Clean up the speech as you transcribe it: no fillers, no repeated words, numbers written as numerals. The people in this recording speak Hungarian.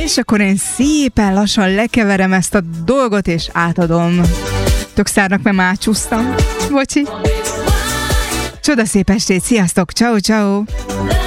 És akkor én szépen lassan lekeverem ezt a dolgot, és átadom. Tök szárnak, mert már csúsztam. Bocsi. Csoda szép estét, sziasztok, ciao, ciao.